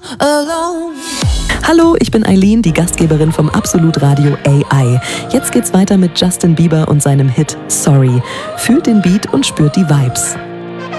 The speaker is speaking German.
alone. Hallo, ich bin Eileen, die Gastgeberin vom Absolut Radio AI. Jetzt geht's weiter mit Justin Bieber und seinem Hit Sorry. Fühlt den Beat und spürt die Vibes.